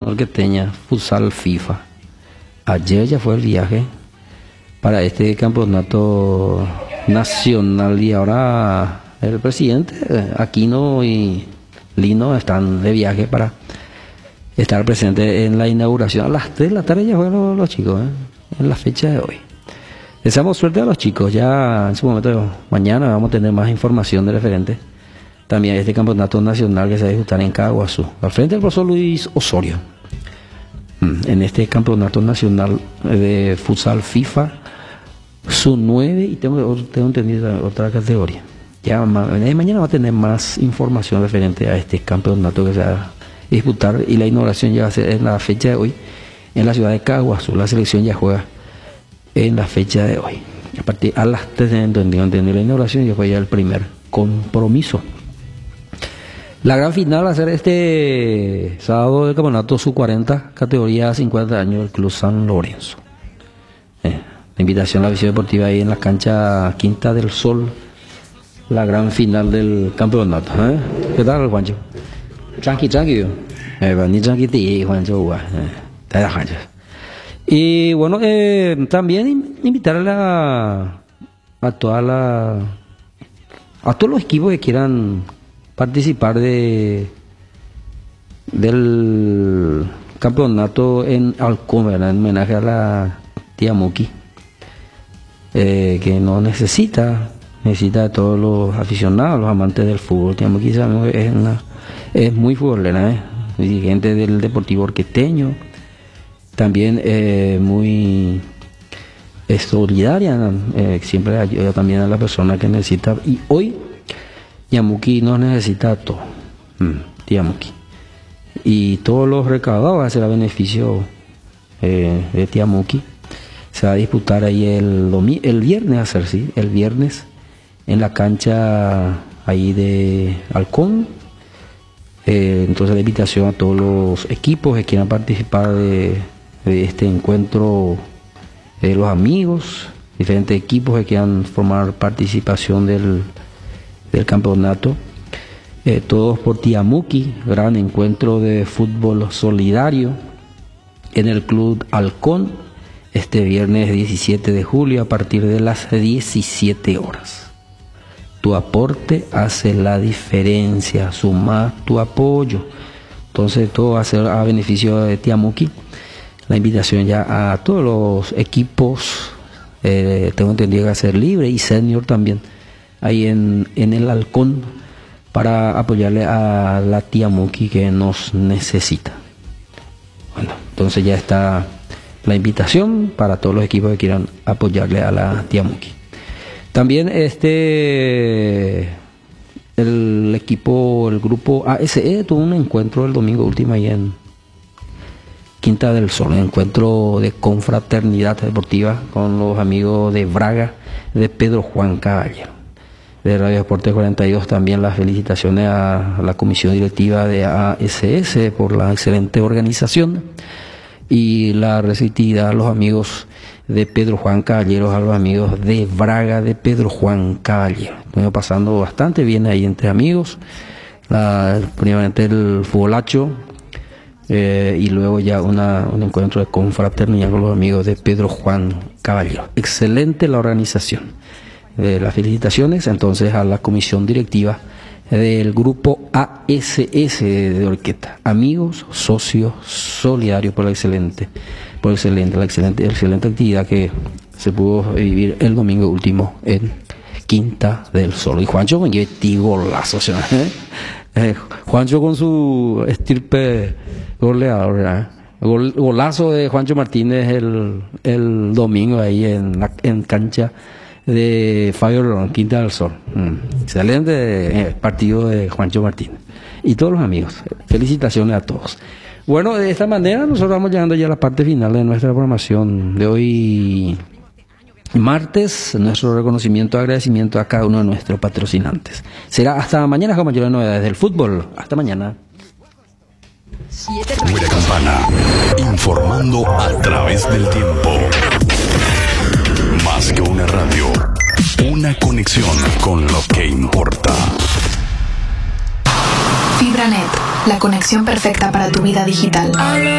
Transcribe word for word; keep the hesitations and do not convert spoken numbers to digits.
Orqueteña, futsal FIFA. Ayer ya fue el viaje para este campeonato nacional y ahora el presidente Aquino y Lino están de viaje para estar presente en la inauguración. A las tres de la tarde ya fueron los, los chicos, ¿eh? En la fecha de hoy. Deseamos suerte a los chicos. Ya en su momento, mañana vamos a tener más información de referente. También este campeonato nacional que se va a disputar en Caguazú, al frente del profesor Luis Osorio. En este campeonato nacional de futsal FIFA, sub nueve, y tengo, tengo entendido otra categoría. Ya mañana va a tener más información referente a este campeonato que se va a disputar, y la inauguración ya va a ser en la fecha de hoy en la ciudad de Caguazú. La selección ya juega en la fecha de hoy. A partir a las tres de entendido, entendido la inauguración, ya fue ya el primer compromiso. La gran final va a ser este sábado del campeonato sub cuarenta, categoría cincuenta años del Club San Lorenzo. Eh, la invitación a la visión deportiva ahí en la cancha Quinta del Sol, la gran final del campeonato. ¿Eh? ¿Qué tal, Juancho? Tranqui, tranqui. Eh, ni tranqui, Juancho. Eh, y bueno, eh, también invitarle a, a toda la a todos los equipos que quieran participar de del campeonato en Halcón, ¿verdad? En homenaje a la tía Muki, eh, que no necesita necesita de todos los aficionados, los amantes del fútbol. Tía Muki sabemos que es una es muy futbolera, ¿eh? Dirigente del Deportivo Orqueteño, también eh, muy eh, solidaria, eh, siempre ayuda también a la persona que necesita, y hoy Yamuki nos necesita todo, mm, Tiamuki. Y todos los recaudados van a ser a beneficio eh, de Tiamuki. Se va a disputar ahí el domi el viernes, a hacer, sí, el viernes en la cancha ahí de Halcón. Eh, entonces la invitación a todos los equipos que quieran participar de, de este encuentro, de los amigos, diferentes equipos que quieran formar participación del del campeonato, eh, todos por Tiamuki, gran encuentro de fútbol solidario en el Club Halcón, este viernes diecisiete de julio a partir de las diecisiete horas. Tu aporte hace la diferencia, suma tu apoyo. Entonces todo va a ser a beneficio de Tiamuki. La invitación ya a todos los equipos, eh, tengo entendido que va a ser libre y senior también, ahí en, en el Halcón, para apoyarle a la tía Muki que nos necesita. Bueno, entonces ya está la invitación para todos los equipos que quieran apoyarle a la tía Muki. También este el equipo, el grupo A S E tuvo un encuentro el domingo último ahí en Quinta del Sol, un encuentro de confraternidad deportiva con los amigos de Braga, de Pedro Juan Caballero. De Radio Deportes cuarenta y dos también las felicitaciones a la comisión directiva de A S S por la excelente organización y la receptividad a los amigos de Pedro Juan Caballero, a los amigos de Braga de Pedro Juan Caballero. Estuvimos pasando bastante bien ahí entre amigos, la, primeramente el futbolacho, eh, y luego ya una, un encuentro de confraternidad con los amigos de Pedro Juan Caballero. Excelente la organización. Eh, las felicitaciones entonces a la comisión directiva del grupo A S S de Orqueta, amigos, socios, solidarios por la excelente, por excelente, la excelente, excelente actividad que se pudo vivir el domingo último en Quinta del Sol. Y Juancho con qué golazo, ¿eh? Eh, Juancho con su estirpe goleador, ¿verdad? Gol, golazo de Juancho Martínez el, el domingo ahí en, la, en cancha de Fabio Rolón, Quinta del Sol. Mm. Excelente eh, partido de Juancho Martínez y todos los amigos. Felicitaciones a todos. Bueno, de esta manera nosotros vamos llegando ya a la parte final de nuestra programación de hoy martes. Nuestro reconocimiento y agradecimiento a cada uno de nuestros patrocinantes. Será hasta mañana con mayores novedades del fútbol. Hasta mañana. Buena Campana, informando a través del tiempo. Más que una radio, una conexión con lo que importa. FibraNet, la conexión perfecta para tu vida digital.